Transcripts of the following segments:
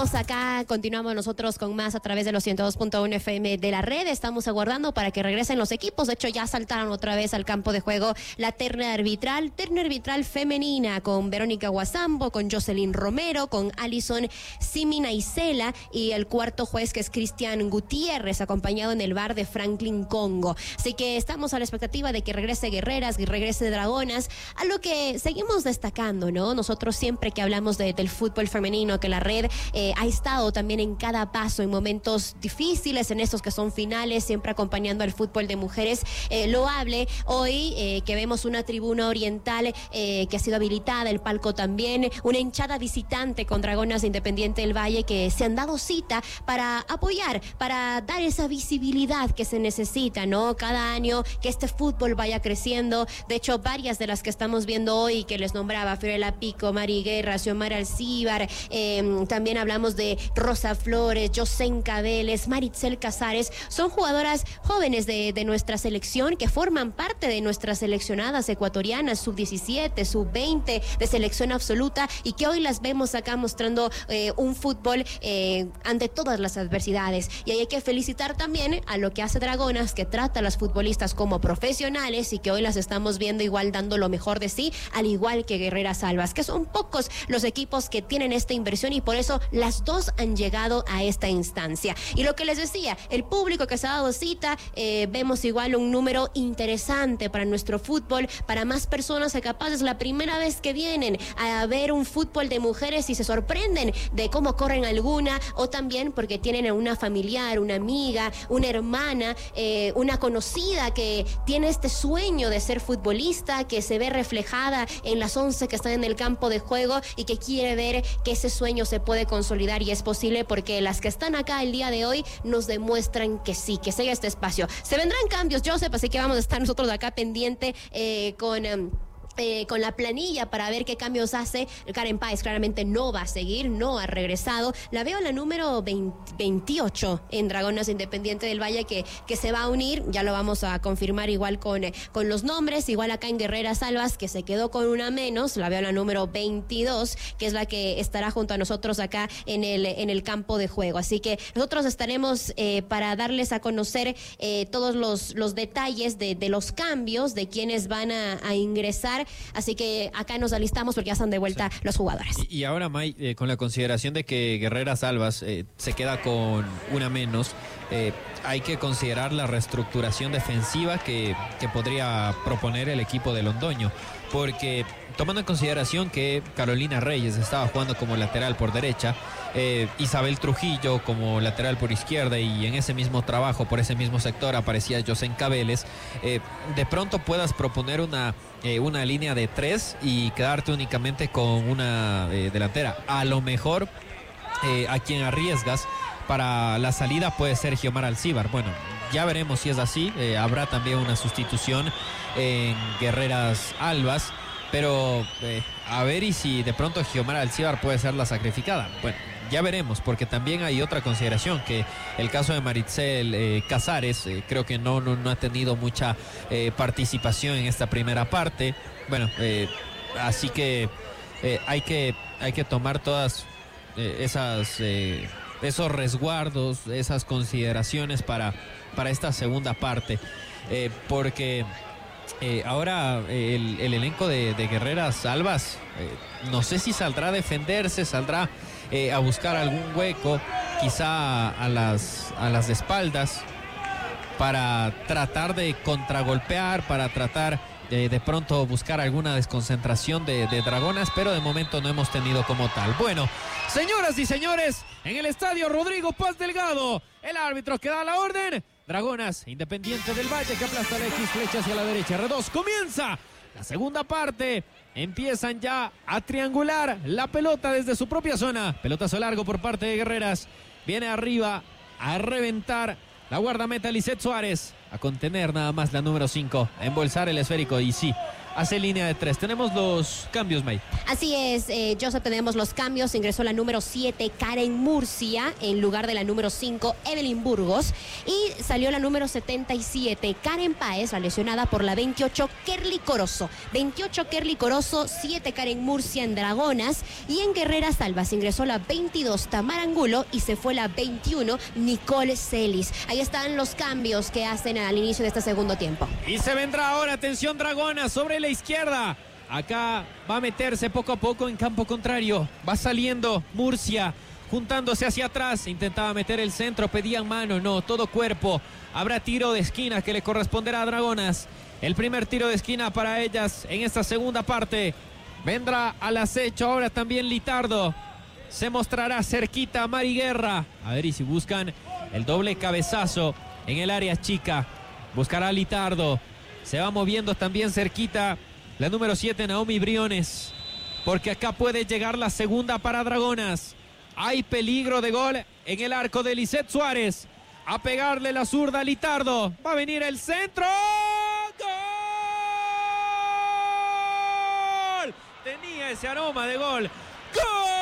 Seguimos acá, continuamos nosotros con más a través de los 102.1 FM de la red. Estamos aguardando para que regresen los equipos. De hecho, ya saltaron otra vez al campo de juego la terna arbitral femenina, con Verónica Guasambo, con Jocelyn Romero, con Alison Simina Isela y el cuarto juez, que es Cristian Gutiérrez, acompañado en el bar de Franklin Congo. Así que estamos a la expectativa de que regrese Guerreras y regrese Dragonas, a lo que seguimos destacando, ¿no? Nosotros siempre que hablamos del fútbol femenino, que la red ha estado también en cada paso, en momentos difíciles, en estos que son finales, siempre acompañando al fútbol de mujeres loable. Hoy que vemos una tribuna oriental que ha sido habilitada, el palco también, una hinchada visitante con Dragonas de Independiente del Valle, que se han dado cita para apoyar, para dar esa visibilidad que se necesita, ¿no? Cada año que este fútbol vaya creciendo. De hecho, varias de las que estamos viendo hoy, que les nombraba, Fiorella Pico, Mari Guerra, Xiomara Alcíbar, también hablamos de Rosa Flores, Yosenka Vélez, Maritzel Casares, son jugadoras jóvenes de nuestra selección, que forman parte de nuestras seleccionadas ecuatorianas, sub-17, sub-20, de selección absoluta, y que hoy las vemos acá mostrando un fútbol ante todas las adversidades. Y hay que felicitar también a lo que hace Dragonas, que trata a las futbolistas como profesionales y que hoy las estamos viendo igual dando lo mejor de sí, al igual que Guerreras Albas, que son pocos los equipos que tienen esta inversión, y por eso las dos han llegado a esta instancia. Y lo que les decía, el público que se ha dado cita, vemos igual un número interesante para nuestro fútbol, para más personas que capaz es la primera vez que vienen a ver un fútbol de mujeres y se sorprenden de cómo corren alguna, o también porque tienen a una familiar, una amiga, una hermana, una conocida que tiene este sueño de ser futbolista, que se ve reflejada en las 11 que están en el campo de juego y que quiere ver que ese sueño se puede consolidar, y es posible porque las que están acá el día de hoy nos demuestran que sí, que sigue este espacio. Se vendrán cambios, Joseph, así que vamos a estar nosotros de acá pendiente con la planilla para ver qué cambios hace. Karen Páez claramente no va a seguir, no ha regresado. La veo la número 28 en Dragonas Independiente del Valle, que se va a unir, ya lo vamos a confirmar igual con los nombres. Igual acá en Guerreras Albas, que se quedó con una menos, la veo la número 22, que es la que estará junto a nosotros acá en el campo de juego. Así que nosotros estaremos para darles a conocer todos los detalles de los cambios, de quienes van a ingresar. Así que acá nos alistamos porque ya están de vuelta los jugadores. Y ahora, May, con la consideración de que Guerreras Albas se queda con una menos, hay que considerar la reestructuración defensiva que podría proponer el equipo de Londoño, porque tomando en consideración que Carolina Reyes estaba jugando como lateral por derecha, Isabel Trujillo como lateral por izquierda, y en ese mismo trabajo, por ese mismo sector, aparecía Yosenka Vélez, de pronto puedas proponer una línea de 3 y quedarte únicamente con una delantera. A lo mejor a quien arriesgas para la salida puede ser Xiomara Alcíbar. Bueno, ya veremos si es así. Habrá también una sustitución en Guerreras Albas, pero a ver, y si de pronto Xiomara Alcíbar puede ser la sacrificada. Bueno, ya veremos, porque también hay otra consideración, que el caso de Maritzel Casares creo que no ha tenido mucha participación en esta primera parte. Bueno, así que hay que tomar todas esos resguardos, esas consideraciones para esta segunda parte, porque ahora el elenco de Guerreras Albas, no sé si saldrá a defenderse, saldrá a buscar algún hueco, quizá a las espaldas, para tratar de contragolpear, para tratar de pronto buscar alguna desconcentración de Dragonas, pero de momento no hemos tenido como tal. Bueno, señoras y señores, en el estadio Rodrigo Paz Delgado, el árbitro que da la orden: Dragonas Independiente del Valle, que aplasta la X, flecha hacia la derecha. R2, comienza la segunda parte. Empiezan ya a triangular la pelota desde su propia zona. Pelotazo largo por parte de Guerreras. Viene arriba a reventar la guardameta Lisette Suárez, a contener nada más la número 5, a embolsar el esférico. Y sí, hace línea de 3. Tenemos los cambios, May. Así es, Joseph, tenemos los cambios. Ingresó la número 7, Karen Murcia, en lugar de la número 5, Evelyn Burgos. Y salió la número 77, Karen Páez, la lesionada, por la 28, Kerly Corozo. 28, Kerly Corozo, 7, Karen Murcia en Dragonas. Y en Guerreras Albas ingresó la 22, Tamara Angulo, y se fue la 21, Nicole Celis. Ahí están los cambios que hacen al inicio de este segundo tiempo. Y se vendrá ahora, atención, Dragonas sobre la izquierda. Acá va a meterse poco a poco en campo contrario. Va saliendo Murcia, juntándose hacia atrás. Intentaba meter el centro, pedían mano, no, todo cuerpo. Habrá tiro de esquina que le corresponderá a Dragonas. El primer tiro de esquina para ellas en esta segunda parte. Vendrá al acecho ahora también Litardo. Se mostrará cerquita Mari Guerra. A ver, y si buscan el doble cabezazo en el área chica. Buscará Litardo. Se va moviendo también cerquita la número 7, Naomi Briones. Porque acá puede llegar la segunda para Dragonas. Hay peligro de gol en el arco de Lisette Suárez. A pegarle la zurda a Litardo. Va a venir el centro. ¡Gol! Tenía ese aroma de gol. ¡Gol!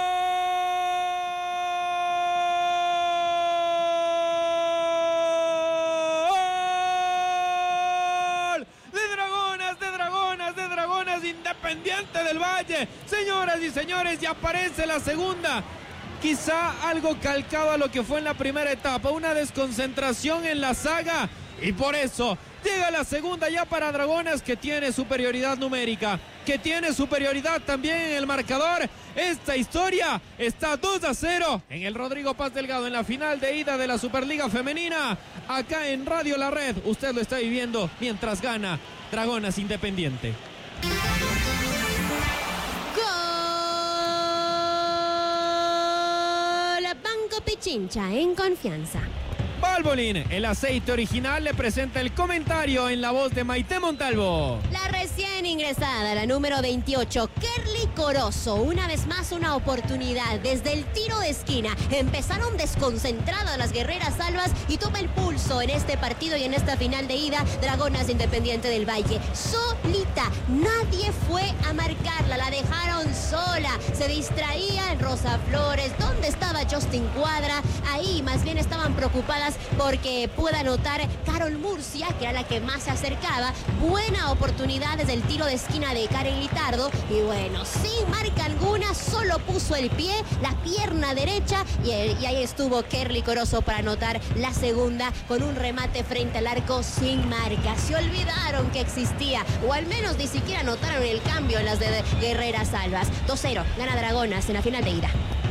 Independiente del Valle, señoras y señores, y aparece la segunda, quizá algo calcado a lo que fue en la primera etapa, una desconcentración en la saga, y por eso llega la segunda ya para Dragonas, que tiene superioridad numérica, que tiene superioridad también en el marcador. Esta historia está 2-0 en el Rodrigo Paz Delgado, en la final de ida de la Superliga Femenina, acá en Radio La Red. Usted lo está viviendo mientras gana Dragonas Independiente. Banco Pichincha, en confianza. Valvoline, el aceite original, le presenta el comentario en la voz de Maite Montalvo. La recién ingresada, la número 28, Kerly Corozo. Una vez más una oportunidad desde el tiro de esquina. Empezaron desconcentradas las guerreras albas y toma el pulso en este partido y en esta final de ida. Dragonas Independiente del Valle. Solita, nadie fue a marcarla, la dejaron sola. Se distraía en Rosa Flores. ¿Dónde estaba Justin Cuadra? Ahí más bien estaban preocupadas porque pudo anotar Carol Murcia, que era la que más se acercaba. Buena oportunidad desde el tiro de esquina de Karen Litardo. Y bueno, sin marca alguna, solo puso el pie, la pierna derecha, y ahí estuvo Kerly Corozo para anotar la segunda con un remate frente al arco sin marca. Se olvidaron que existía, o al menos ni siquiera notaron el cambio en las de Guerreras Albas. 2-0, gana Dragonas en la final de ida.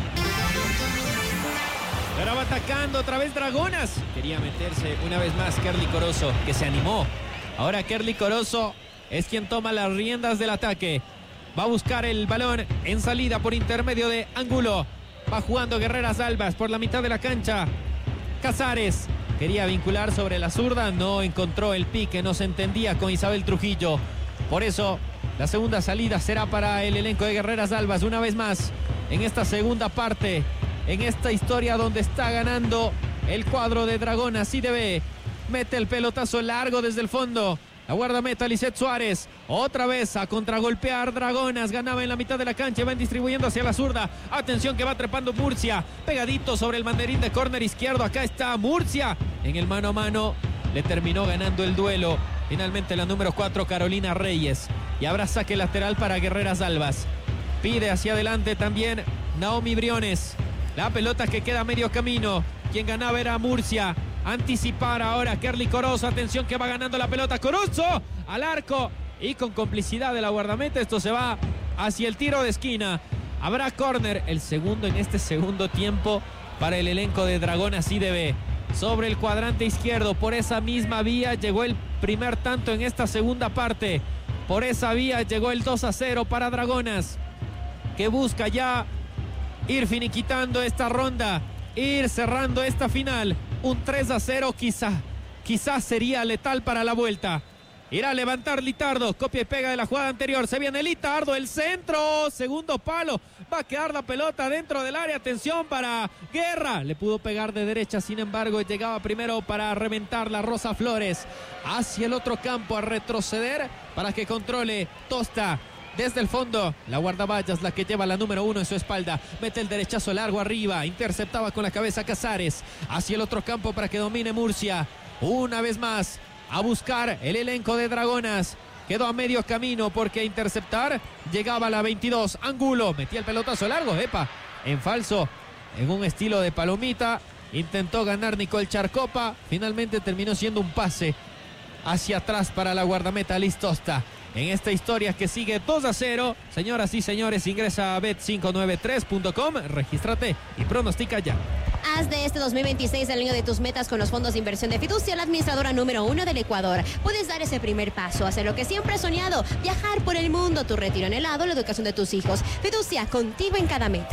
Ahora va atacando otra vez Dragonas. Quería meterse una vez más Kerly Corozo, que se animó. Ahora Kerly Corozo es quien toma las riendas del ataque. Va a buscar el balón en salida por intermedio de Angulo. Va jugando Guerreras Albas por la mitad de la cancha. Casares quería vincular sobre la zurda. No encontró el pique, no se entendía con Isabel Trujillo. Por eso la segunda salida será para el elenco de Guerreras Albas. Una vez más en esta segunda parte, en esta historia donde está ganando el cuadro de Dragonas IDB. Mete el pelotazo largo desde el fondo. La guardameta Lisette Suárez. Otra vez a contragolpear Dragonas. Ganaba en la mitad de la cancha. Van distribuyendo hacia la zurda. Atención que va trepando Murcia. Pegadito sobre el banderín de córner izquierdo. Acá está Murcia. En el mano a mano le terminó ganando el duelo. Finalmente la número 4, Carolina Reyes. Y habrá saque lateral para Guerreras Albas. Pide hacia adelante también Naomi Briones. La pelota que queda a medio camino. Quien ganaba era Murcia. Anticipar ahora Kerly Corozo. Atención que va ganando la pelota Corozo al arco. Y con complicidad de la guardameta, esto se va hacia el tiro de esquina. Habrá córner, el segundo en este segundo tiempo para el elenco de Dragonas IDB. Sobre el cuadrante izquierdo, por esa misma vía llegó el primer tanto en esta segunda parte. Por esa vía llegó el 2-0 para Dragonas, que busca ya ir finiquitando esta ronda, ir cerrando esta final. Un 3-0 quizás sería letal para la vuelta. Irá a levantar Litardo, copia y pega de la jugada anterior. Se viene Litardo, el centro, segundo palo. Va a quedar la pelota dentro del área. Atención para Guerra. Le pudo pegar de derecha, sin embargo, llegaba primero para reventar la Rosa Flores. Hacia el otro campo a retroceder para que controle Tosta. Desde el fondo, la guardaballas, la que lleva la número 1 en su espalda. Mete el derechazo largo arriba. Interceptaba con la cabeza Casares. Hacia el otro campo para que domine Murcia. Una vez más, a buscar el elenco de Dragonas. Quedó a medio camino porque a interceptar llegaba la 22. Angulo metía el pelotazo largo. Epa, en falso, en un estilo de palomita. Intentó ganar Nicole Charcopa. Finalmente terminó siendo un pase hacia atrás para la guardameta Liz Tosta. En esta historia que sigue 2-0. Señoras y señores, ingresa a bet593.com, regístrate y pronostica ya. Haz de este 2026 el año de tus metas con los fondos de inversión de Fiducia, la administradora número 1 del Ecuador. Puedes dar ese primer paso, hacer lo que siempre has soñado, viajar por el mundo, tu retiro anhelado, la educación de tus hijos. Fiducia, contigo en cada meta.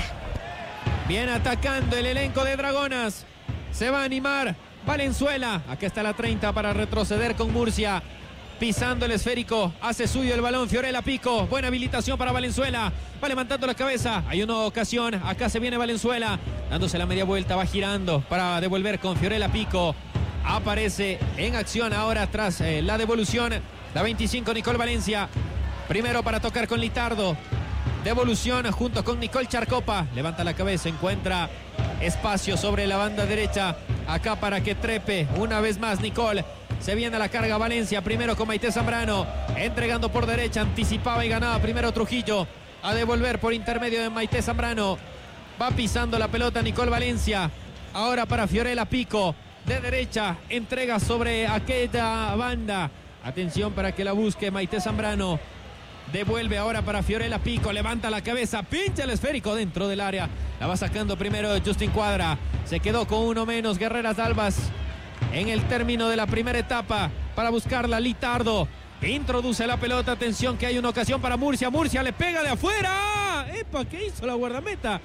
Bien atacando el elenco de Dragonas. Se va a animar Valenzuela. Acá está la 30 para retroceder con Murcia. Pisando el esférico, hace suyo el balón Fiorella Pico. Buena habilitación para Valenzuela. Va levantando la cabeza. Hay una ocasión. Acá se viene Valenzuela. Dándose la media vuelta. Va girando para devolver con Fiorella Pico. Aparece en acción ahora tras la devolución. La 25 Nicole Valencia. Primero para tocar con Litardo. Devolución junto con Nicole Charcopa. Levanta la cabeza. Encuentra espacio sobre la banda derecha. Acá para que trepe una vez más Nicole. Se viene a la carga Valencia, primero con Maite Zambrano, entregando por derecha, anticipaba y ganaba primero Trujillo, a devolver por intermedio de Maite Zambrano. Va pisando la pelota Nicole Valencia, ahora para Fiorella Pico, de derecha, entrega sobre aquella banda. Atención para que la busque Maite Zambrano. Devuelve ahora para Fiorella Pico, levanta la cabeza, pincha el esférico dentro del área. La va sacando primero Justin Cuadra, se quedó con uno menos Guerreras Albas. En el término de la primera etapa para buscarla Litardo. Introduce la pelota. Atención que hay una ocasión para Murcia. Murcia le pega de afuera. ¡Epa! ¿Qué hizo la guardameta?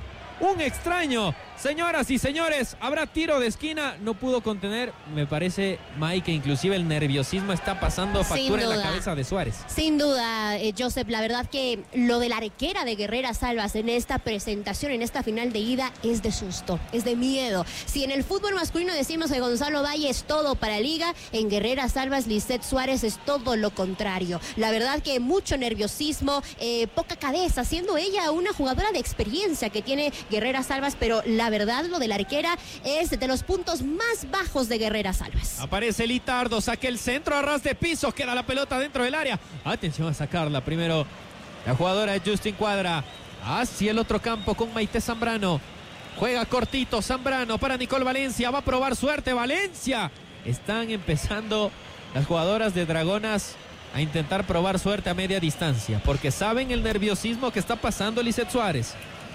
Un extraño. Señoras y señores, habrá tiro de esquina. No pudo contener, me parece, Mike, que inclusive el nerviosismo está pasando factura en la cabeza de Suárez. Sin duda, Joseph, la verdad que lo de la arquera de Guerreras Albas en esta presentación, en esta final de ida, es de susto, es de miedo. Si en el fútbol masculino decimos que Gonzalo Valle es todo para Liga, en Guerreras Albas, Lisette Suárez es todo lo contrario. La verdad que mucho nerviosismo, poca cabeza, siendo ella una jugadora de experiencia que tiene Guerreras Albas, pero la verdad lo de la arquera es de los puntos más bajos de Guerreras Albas. Aparece Litardo, saque el centro a ras de piso, queda la pelota dentro del área. Atención a sacarla primero la jugadora de Justin Cuadra hacia el otro campo con Maite Zambrano. Juega cortito Zambrano para Nicole Valencia, va a probar suerte Valencia. Están empezando las jugadoras de Dragonas a intentar probar suerte a media distancia porque saben el nerviosismo que está pasando Lisette Suárez.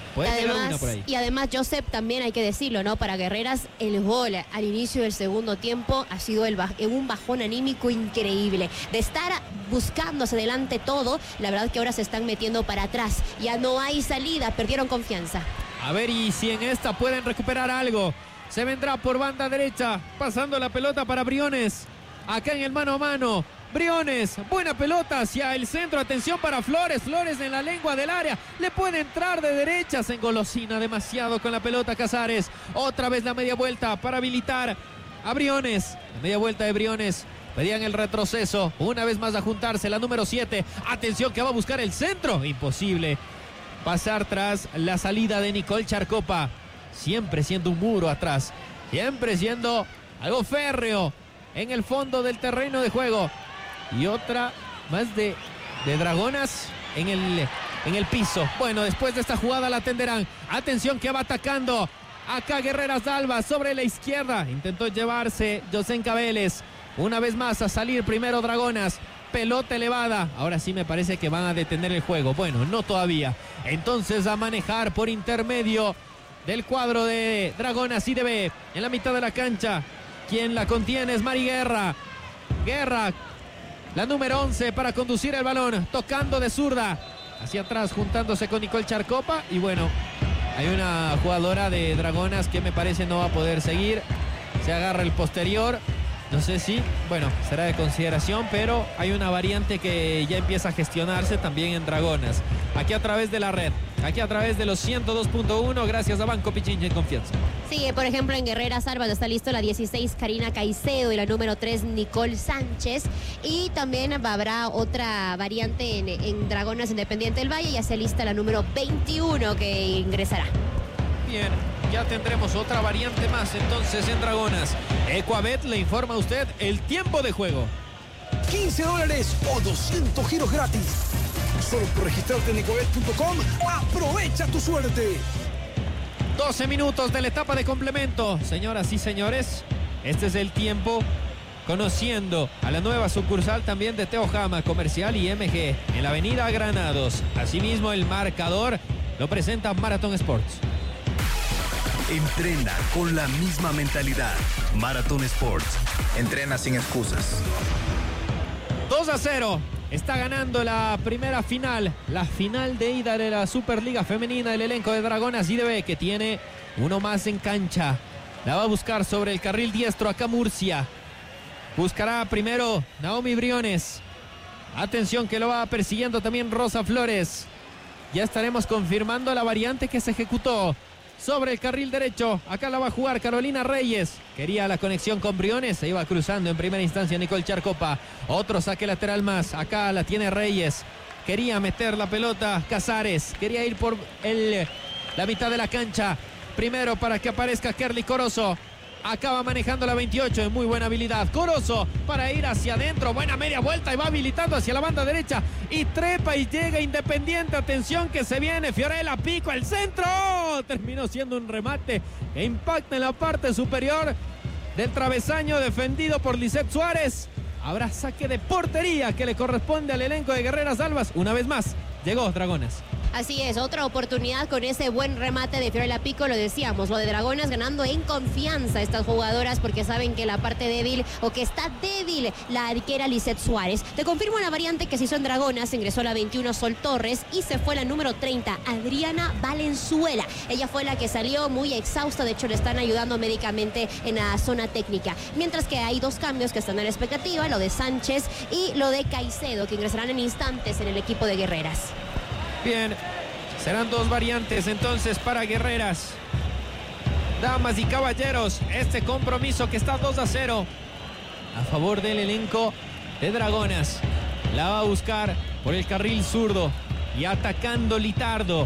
Y además, Joseph, también hay que decirlo, ¿no? Para Guerreras, el gol al inicio del segundo tiempo ha sido un bajón anímico increíble. De estar buscando hacia adelante todo, la verdad que ahora se están metiendo para atrás. Ya no hay salida, perdieron confianza. A ver, y si en esta pueden recuperar algo. Se vendrá por banda derecha, pasando la pelota para Briones. Acá en el mano a mano. Briones, buena pelota hacia el centro, atención para Flores, Flores en la lengua del área, le puede entrar de derecha, se engolosina demasiado con la pelota Casares, otra vez la media vuelta para habilitar a Briones, la media vuelta de Briones, pedían el retroceso, una vez más a juntarse la número 7, atención que va a buscar el centro, imposible, pasar tras la salida de Nicole Charcopa, siempre siendo un muro atrás, siempre siendo algo férreo en el fondo del terreno de juego. Y otra más de Dragonas en el piso. Bueno, después de esta jugada la atenderán. Atención que va atacando. Acá Guerreras Albas sobre la izquierda. Intentó llevarse Josenka Vélez. Una vez más a salir primero Dragonas. Pelota elevada. Ahora sí me parece que van a detener el juego. Bueno, no todavía. Entonces a manejar por intermedio del cuadro de Dragonas IDB. En la mitad de la cancha. Quien la contiene es Mari Guerra. Guerra. La número 11 para conducir el balón, tocando de zurda, hacia atrás juntándose con Nicole Charcopa. Y bueno, hay una jugadora de Dragonas que me parece no va a poder seguir. Se agarra el posterior No sé si, bueno, será de consideración, pero hay una variante que ya empieza a gestionarse también en Dragonas. Aquí a través de la red, aquí a través de los 102.1, gracias a Banco Pichincha en confianza. Sí, por ejemplo, en Guerreras Albas está listo la 16 Karina Caicedo y la número 3 Nicole Sánchez. Y también habrá otra variante en Dragonas Independiente del Valle. Ya se lista la número 21 que ingresará. Bien, ya tendremos otra variante más entonces en Dragonas. Ecuabet le informa a usted el tiempo de juego. $15 o 200 giros gratis. Solo por registrarte en ecuabet.com. ¡Aprovecha tu suerte! 12 minutos de la etapa de complemento. Señoras y señores, este es el tiempo conociendo a la nueva sucursal también de Teojama Comercial y MG en la avenida Granados. Asimismo, el marcador lo presenta Marathon Sports. Entrena con la misma mentalidad. Marathon Sports. Entrena sin excusas. 2-0. Está ganando la primera final. La final de ida de la Superliga Femenina del elenco de Dragonas IDB, que tiene uno más en cancha. La va a buscar sobre el carril diestro acá Murcia. Buscará primero Naomi Briones. Atención que lo va persiguiendo también Rosa Flores. Ya estaremos confirmando la variante que se ejecutó sobre el carril derecho. Acá la va a jugar Carolina Reyes. Quería la conexión con Briones. Se iba cruzando en primera instancia Nicole Charcopa. Otro saque lateral más. Acá la tiene Reyes. Quería meter la pelota Casares. Quería ir por la mitad de la cancha. Primero para que aparezca Kerly Corozo. Acaba manejando la 28 en muy buena habilidad. Corozo para ir hacia adentro. Buena media vuelta y va habilitando hacia la banda derecha. Y trepa y llega Independiente. Atención que se viene Fiorella Pico. El centro. Terminó siendo un remate que impacta en la parte superior del travesaño defendido por Lisette Suárez. Habrá saque de portería que le corresponde al elenco de Guerreras Albas. Una vez más llegó Dragonas. Así es, otra oportunidad con ese buen remate de Fiorella Pico, lo decíamos, lo de Dragonas ganando en confianza estas jugadoras porque saben que la parte débil o que está débil la arquera Lisette Suárez. Te confirmo la variante que se hizo en Dragonas, ingresó la 21 Sol Torres y se fue la número 30 Adriana Valenzuela. Ella fue la que salió muy exhausta, de hecho le están ayudando médicamente en la zona técnica. Mientras que hay dos cambios que están en la expectativa, lo de Sánchez y lo de Caicedo, que ingresarán en instantes en el equipo de Guerreras. Bien, serán dos variantes entonces para Guerreras. Damas y caballeros, este compromiso que está 2-0 a favor del elenco de Dragonas. La va a buscar por el carril zurdo y atacando Litardo.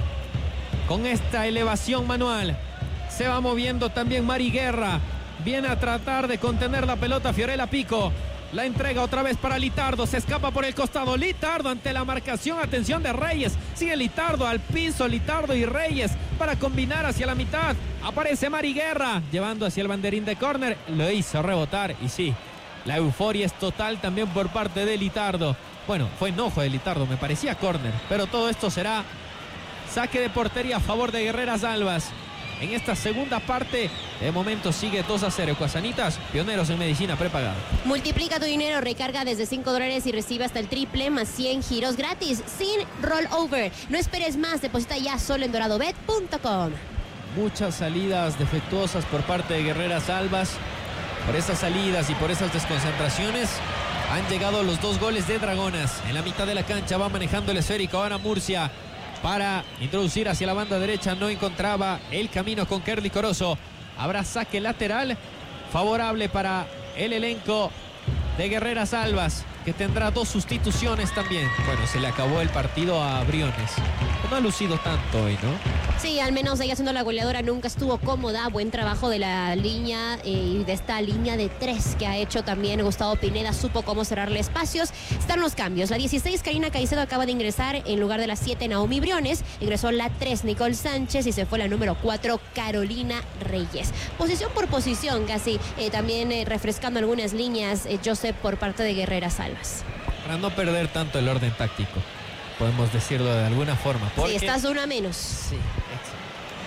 Con esta elevación manual se va moviendo también Mari Guerra. Viene a tratar de contener la pelota Fiorella Pico. La entrega otra vez para Litardo. Se escapa por el costado. Litardo ante la marcación. Atención de Reyes. Sigue Litardo al piso. Litardo y Reyes para combinar hacia la mitad. Aparece Mari Guerra llevando hacia el banderín de córner. Lo hizo rebotar. Y sí, la euforia es total también por parte de Litardo. Bueno, fue enojo de Litardo. Me parecía córner. Pero todo esto será saque de portería a favor de Guerreras Albas. En esta segunda parte, de momento sigue 2-0. Ecuasanitas, pioneros en medicina prepagada. Multiplica tu dinero, recarga desde $5 y recibe hasta el triple más 100 giros gratis, sin rollover. No esperes más, deposita ya solo en doradobet.com. Muchas salidas defectuosas por parte de Guerreras Albas. Por esas salidas y por esas desconcentraciones han llegado los dos goles de Dragonas. En la mitad de la cancha va manejando el esférico ahora Murcia. Para introducir hacia la banda derecha, no encontraba el camino con Kerly Corozo. Habrá saque lateral favorable para el elenco de Guerreras Albas, que tendrá dos sustituciones también. Bueno, se le acabó el partido a Briones. No ha lucido tanto hoy, ¿no? Sí, al menos ella siendo la goleadora nunca estuvo cómoda. Buen trabajo de la línea y de esta línea de tres que ha hecho también Gustavo Pineda. Supo cómo cerrarle espacios. Están los cambios. La 16 Karina Caicedo acaba de ingresar en lugar de la 7 Naomi Briones. Ingresó la 3 Nicole Sánchez y se fue la número 4 Carolina Reyes. Posición por posición casi. También refrescando algunas líneas Joseph por parte de Guerreras Albas. Para no perder tanto el orden táctico, podemos decirlo de alguna forma. Sí, estás una menos. Sí, exacto.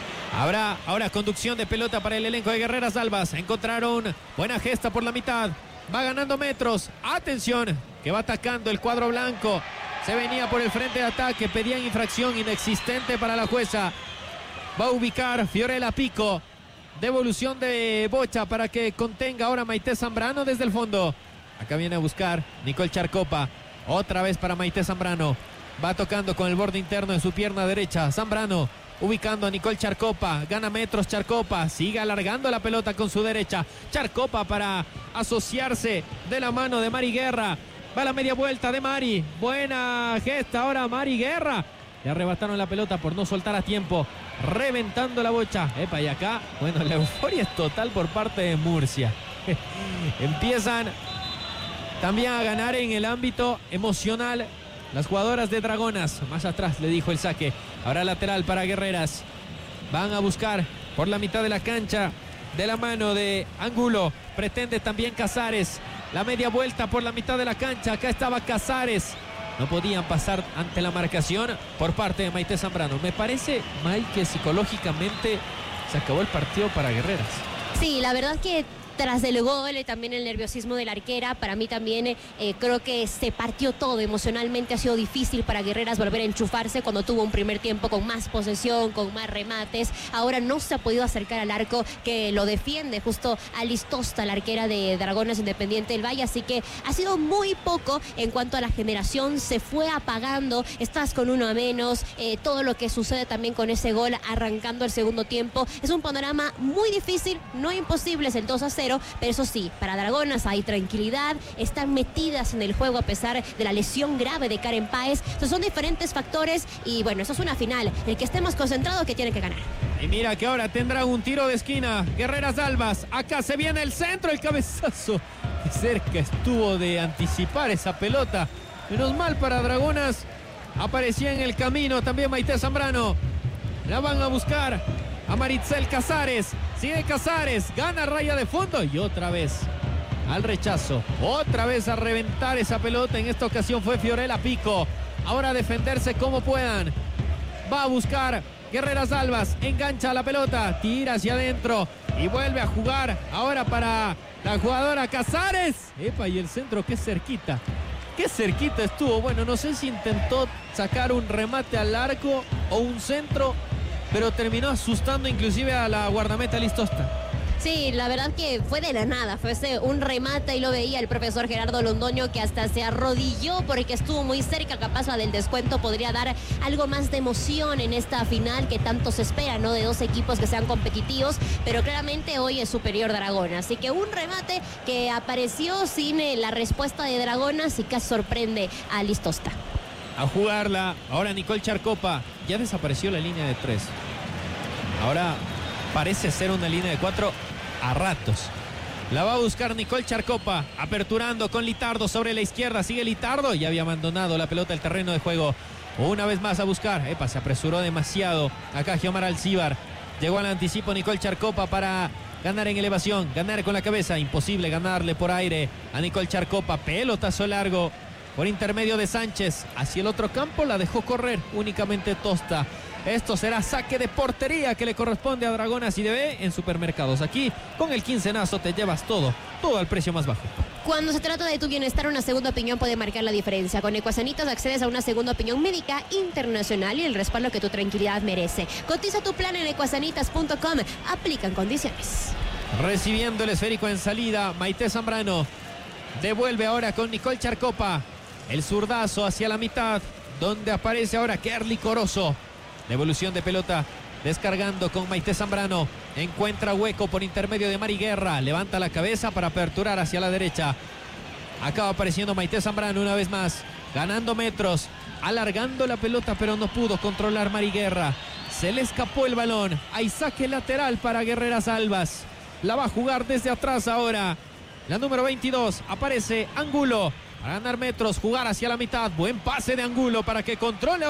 Habrá ahora conducción de pelota para el elenco de Guerreras Albas. Encontraron buena gesta por la mitad. Va ganando metros. Atención, que va atacando el cuadro blanco. Se venía por el frente de ataque. Pedían infracción inexistente para la jueza. Va a ubicar Fiorella Pico. Devolución de Bocha para que contenga ahora Maite Zambrano desde el fondo. Acá viene a buscar Nicole Charcopa. Otra vez para Maite Zambrano. Va tocando con el borde interno de su pierna derecha. Zambrano ubicando a Nicole Charcopa. Gana metros Charcopa. Sigue alargando la pelota con su derecha. Charcopa para asociarse de la mano de Mari Guerra. Va la media vuelta de Mari. Buena gesta ahora Mari Guerra. Le arrebataron la pelota por no soltar a tiempo. Reventando la Bocha. Epa, y acá, bueno, la euforia es total por parte de Murcia. Empiezan también a ganar en el ámbito emocional las jugadoras de Dragonas. Más atrás le dijo el saque. Ahora lateral para Guerreras. Van a buscar por la mitad de la cancha de la mano de Angulo. Pretende también Casares. La media vuelta por la mitad de la cancha. Acá estaba Casares. No podían pasar ante la marcación por parte de Maite Zambrano. Me parece, Mike, que psicológicamente se acabó el partido para Guerreras. Sí, la verdad que tras el gol, también el nerviosismo de la arquera, para mí también creo que se partió todo emocionalmente. Ha sido difícil para Guerreras volver a enchufarse cuando tuvo un primer tiempo con más posesión, con más remates. Ahora no se ha podido acercar al arco que lo defiende justo Alice Tosta, la arquera de Dragonas Independiente del Valle, así que ha sido muy poco en cuanto a la generación. Se fue apagando, estás con uno a menos, todo lo que sucede también con ese gol arrancando el segundo tiempo. Es un panorama muy difícil, no imposible, es el 2-0. Pero eso sí, para Dragonas hay tranquilidad, están metidas en el juego a pesar de la lesión grave de Karen Páez. Entonces son diferentes factores y bueno, eso es una final. El que esté más concentrado que tiene que ganar. Y mira que ahora tendrá un tiro de esquina. Guerreras Albas, acá se viene el centro, el cabezazo. Qué cerca estuvo de anticipar esa pelota. Menos mal para Dragonas. Aparecía en el camino también Maite Zambrano. La van a buscar a Maritzel Casares. Sigue Casares, gana raya de fondo y otra vez al rechazo. Otra vez a reventar esa pelota. En esta ocasión fue Fiorella Pico. Ahora a defenderse como puedan. Va a buscar Guerreras Albas. Engancha la pelota, tira hacia adentro y vuelve a jugar. Ahora para la jugadora Casares. Epa, y el centro, qué cerquita. Qué cerquita estuvo. Bueno, no sé si intentó sacar un remate al arco o un centro, pero terminó asustando inclusive a la guardameta Alice Tosta. Sí, la verdad que fue de la nada, fue un remate y lo veía el profesor Gerardo Londoño, que hasta se arrodilló porque estuvo muy cerca. Capaz la del descuento podría dar algo más de emoción en esta final que tanto se espera, ¿no? De dos equipos que sean competitivos, pero claramente hoy es superior Dragonas. Así que un remate que apareció sin la respuesta de Dragonas y casi sorprende a Alice Tosta. A jugarla, ahora Nicole Charcopa. Ya desapareció la línea de 3. Ahora parece ser una línea de 4 a ratos. La va a buscar Nicole Charcopa, aperturando con Litardo sobre la izquierda. Sigue Litardo, ya había abandonado la pelota del terreno de juego. Una vez más a buscar. Epa, se apresuró demasiado. Acá Giomar Alcíbar. Llegó al anticipo Nicole Charcopa para ganar en elevación, ganar con la cabeza. Imposible ganarle por aire a Nicole Charcopa. Pelotazo largo por intermedio de Sánchez. Hacia el otro campo la dejó correr únicamente Tosta. Esto será saque de portería que le corresponde a Dragonas y IDB en Supermercados. Aquí, con el quincenazo te llevas todo al precio más bajo. Cuando se trata de tu bienestar, una segunda opinión puede marcar la diferencia. Con Ecuasanitas accedes a una segunda opinión médica internacional y el respaldo que tu tranquilidad merece. Cotiza tu plan en ecuasanitas.com. Aplican condiciones. Recibiendo el esférico en salida, Maite Zambrano. Devuelve ahora con Nicole Charcopa. El zurdazo hacia la mitad, donde aparece ahora Kerly Corozo. Devolución de pelota, descargando con Maite Zambrano. Encuentra hueco por intermedio de Mari Guerra. Levanta la cabeza para aperturar hacia la derecha. Acaba apareciendo Maite Zambrano una vez más. Ganando metros, alargando la pelota, pero no pudo controlar Mari Guerra. Se le escapó el balón. Hay saque lateral para Guerreras Albas. La va a jugar desde atrás ahora. La número 22, aparece Angulo. Para ganar metros, jugar hacia la mitad. Buen pase de Angulo para que controle